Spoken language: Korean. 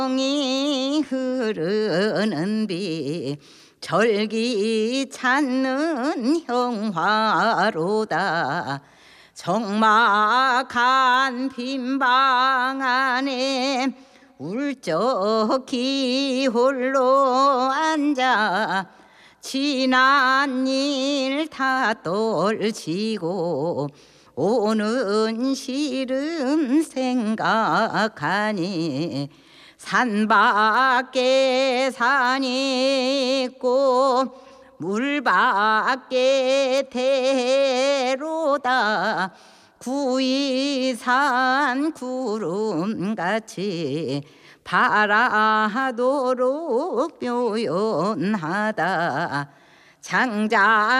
이 흐르는 비 절기 찾는 형화로다. 적막한 빈방 안에 울적히 홀로 앉아 지난 일 다 떨치고 오는 시름 생각하니 산밖에 산이 있고 물밖에 대로다. 구이산 구름같이 바라도록 묘연하다. 장자